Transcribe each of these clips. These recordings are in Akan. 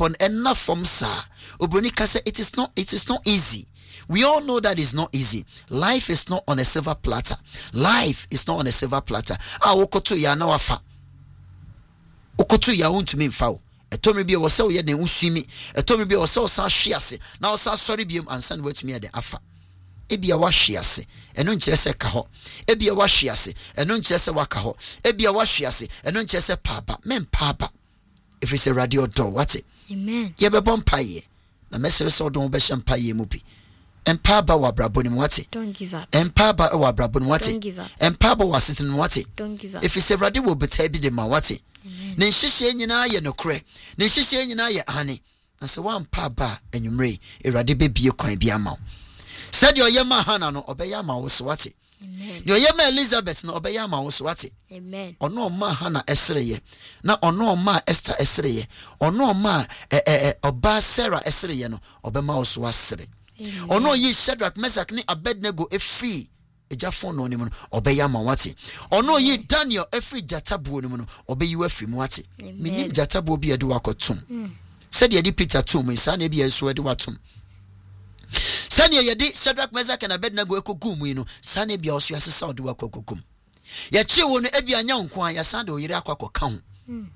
upon enough from sir. Obunika said it is not easy. We all know that it's not easy. Life is not on a silver platter. Life is not on a silver platter. Okoto ya na wafa. Okoto ya untumi mfa. Etomi bi wo se wo ye den usumi. Etomi bi wo se wo san hwe ase. Na wo san sori biem ansan watumi ya den afa. Ebia wa hwe ase. Eno nkire se ka ho. Ebia wa hwe ase. Eno nkire se waka ho. Ebia wa hwe ase. Eno nkire se papa. Men papa. If it's a radio door, what's it? Amen. Ye be bon paye. Na mesere so don be shampaye mu bi. Empower wa braboni what's it? Don't give up. Empower wa braboni what's it? Don't give up. Empower wa sitin what's it? Don't give up. If it's a radio will be tabi de ma what's it? Ne nhihye nyina ye nokre. Ne nhihye nyina ye ane. Na se wa mpa ba enwumre erade be bie kwan bi ama. Said your yema Hannah no obeya ma wo so what's it? Amen. Your yema Elizabeth no obeya ma wo so what's it? Amen. Ono ma Hannah esreye na ono ma Esther esreye ono ma oba Sarah esreye no obema wo so asre ono yi Shadrach Meshach ni Abednego efri ejafo no ni mu obeya ma wate ono yi Daniel efri jatabuo ni mu no obeyi wafri mu wate minim jatabuo bi ede wakotum said ye di Peter tum isa na bi enso ede watum sani ye di Shadrach Meshach na Abednego ekogum yi no sani bia oso asesa ode wakogum ya chi wo no ebia nya nko ya san de oyire akwakoka ho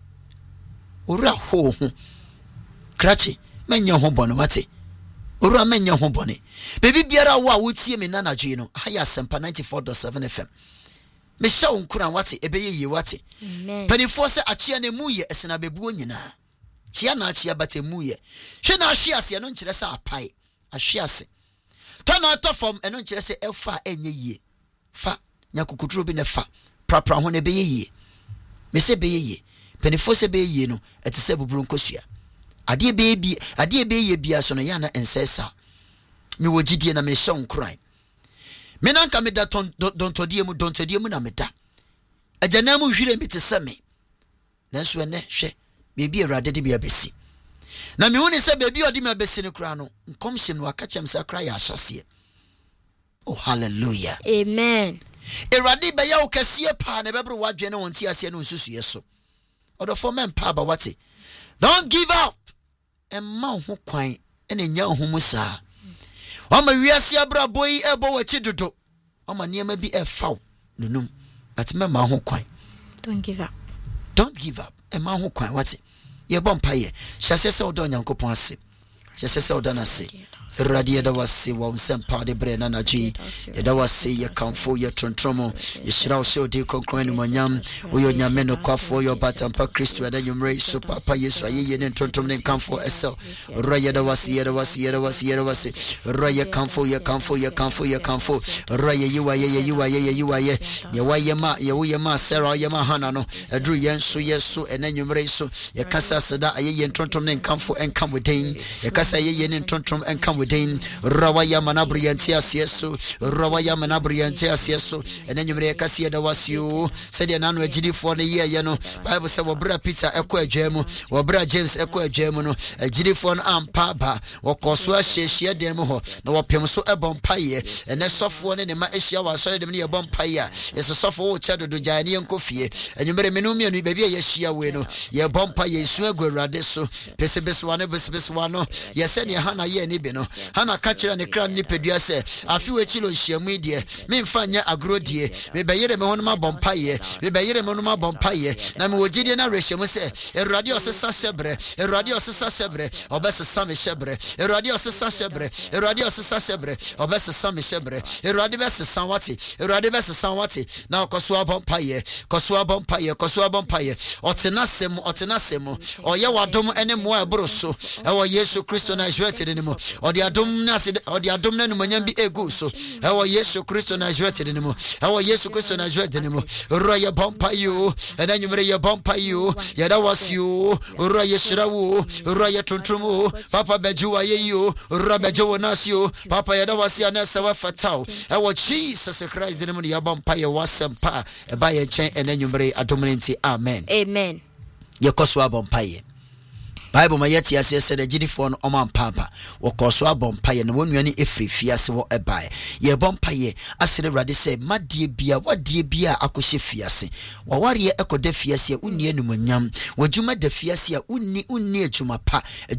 ora ho krachi menya ho bono wate ora menya ho bone bebi biara wo a wotie me na nadwe no haya sempa 94.7 FM me sha onkura wate ebeye ye wate penifo se achia na mu ye esena bebuo nyina chia na achia bate mu ye hwe na ahwe ase no nkire se apai ahwe ase to na to fom eno nkire se efa enye ye fa nyakukuturo bi ne fa prapra ho ne beye me se beye penifo se beye no etise buburu nkosua ade beye bia so no ya na ensesa me wogidie na me hye onkran me nanka me da dontodie mu na me da agana mu hwire mi tese me nanso ene hwe bebi erade de bia besi na me huni se bebi odi me besi ne kra no nkomhye no aka chem se kra ya ahyase. Oh hallelujah, amen. Erade be ya okasie pa na bebro wadwe ne wonti ase no nsusuye so odo for men pa ba wate don't give up emma ho kwan ene nya ho musa Oma wiase abrabo yi ebo wachi dodo. Oma niema bi efaw nunum. Ati mema ho kwan. Don't give up. Don't give up. Ema ho kwan wati. Ye bompa ye. Hyase se odo Nyankopon ase. Hyase se odo na se. Radio da wasi wa unsempa de bre na naji. Da wasi ye kamfo ye trontromo. Ye shira o se odi konkron ni monyam. Uyo nyame no kwafo yo batampa Kristo ada nyumre so papa Yesu aye ne trontom ne kamfo esel. Raya da wasi Raya kamfo ye kamfo. Raya yiwa ye. Ye wa ye ma Sarah ye ma Hannah no. Edru yenso yeso ene nyumre so. Ye kasa sada aye trontom ne kamfo en kam within. Ye kasa ye ne trontom en kam within. Rawaya manabrianti asieso. Ene nyumre kasi da wasio. Said nanu ejidi for ne ye no. Bible say wobra Peter ekọ adwemu, wobra James ekọ adwemu no. Ejidi for no ampa ba. Wokoso ahyehye dem ho. Na wopem so ebompaye. Ene sofo ne ma ehia wasore dem ne ebompaye. Yeso sofo wo cha dodo jane enkofie. Enyumre menum ye no bebia ye hia we no. Ye bompaye esu agurade so. Pesebeswa no. Ye se ne Hannah ye ni bi no. Hannah kachira ne kra ni pedua se afi we chilo hyiamu die me mfa nya agrodie me beyere me honoma bompaye na me wogidie na rehyiamu se Erade osesa shebre obesesa me shebre Erade osesa shebre obesesa me shebre Erade besesa wate na koso bompaye otenasem oye wadom ene mo ebro so ewo Yesu Kristo na Israel ni mo odi adom na numanyam bi egu so ewo Yesu Kristo na Israel ni mo roya bompayo ena nyumre ya bompayo ya da wasio roya shirawo roya tuntumo papa bejuwa yeyo robejo nasio papa ya da wasia na sawa fatao ewo Jesus Christ ni mo ya bompayo wasempa e ba ye chen ena nyumre adomnenti amen yekoso abompaye Bible ma yeti ase se de gidifo no oman papa wokoso abompaye no wonuane efrefia se wo ebae ye bompaye asere rade se madie bia wadie bia akohye fiase waware ekoda fiase unni enumonyam wajuma da fiase unni ejuma pa